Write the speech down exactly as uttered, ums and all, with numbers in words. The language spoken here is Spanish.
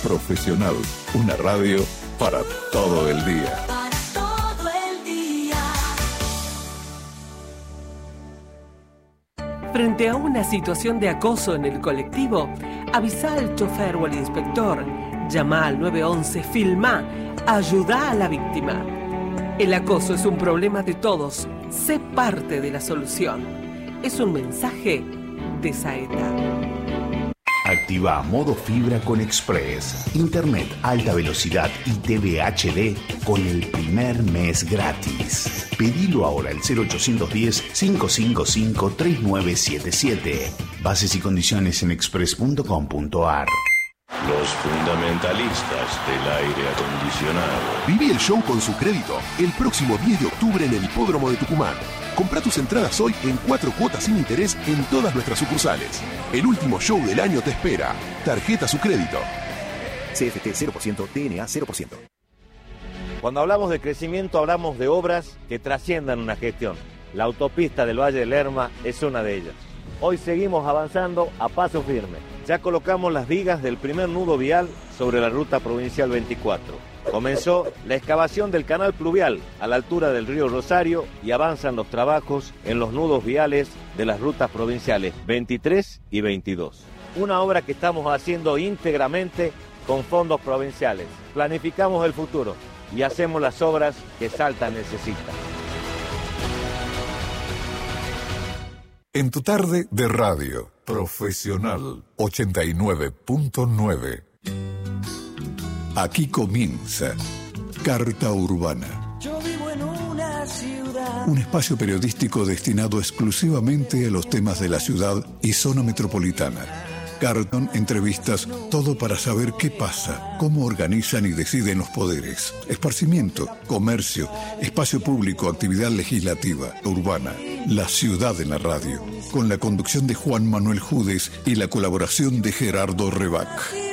Profesional, una radio para todo el día. Frente a una situación de acoso en el colectivo, avisa al chofer o al inspector, llama al nueve once, filmá, ayuda a la víctima. El acoso es un problema de todos, sé parte de la solución. Es un mensaje de Saeta. Activa modo fibra con Express, internet alta velocidad y T V H D con el primer mes gratis. Pedilo ahora al cero ochocientos diez, cinco cinco cinco, tres nueve siete siete. Bases y condiciones en express punto com punto a r. Los fundamentalistas del aire acondicionado. Viví el show con su crédito el próximo diez de octubre en el Hipódromo de Tucumán. Comprá tus entradas hoy en cuatro cuotas sin interés en todas nuestras sucursales. El último show del año te espera. Tarjeta su crédito. C F T cero por ciento, T N A cero por ciento. Cuando hablamos de crecimiento hablamos de obras que trasciendan una gestión. La autopista del Valle del Lerma es una de ellas. Hoy seguimos avanzando a paso firme. Ya colocamos las vigas del primer nudo vial sobre la ruta provincial veinticuatro. Comenzó la excavación del canal pluvial a la altura del río Rosario y avanzan los trabajos en los nudos viales de las rutas provinciales veintitrés y veintidós. Una obra que estamos haciendo íntegramente con fondos provinciales. Planificamos el futuro y hacemos las obras que Salta necesita. En tu tarde de radio, Profesional ochenta y nueve punto nueve. Aquí comienza Carta Urbana. Yo vivo en una ciudad. Un espacio periodístico destinado exclusivamente a los temas de la ciudad y zona metropolitana. Cartón, entrevistas, todo para saber qué pasa, cómo organizan y deciden los poderes. Esparcimiento, comercio, espacio público, actividad legislativa, urbana. La ciudad en la radio. Con la conducción de Juan Manuel Judes y la colaboración de Gerardo Rebac.